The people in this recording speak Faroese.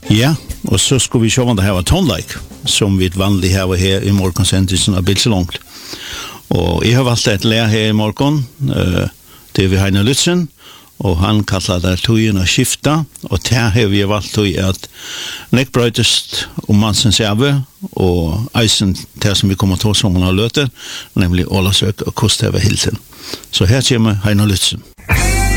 Ja, og så skulle vi se om det her var tonelike, som vi vanlig har her i morgonsendisen av Bilselångt. Og jeg har valgt et lær her i morgen, det vi Heine Lutzen, og han kallar det tøyen å skifta, og her har vi valgt tøy at nekkbrøytest om mansens jave, og eisen til som vi kommer til som han har løte, nemlig Ålasøk og Kosteve Hilsen. Så her kommer Heine Lutzen.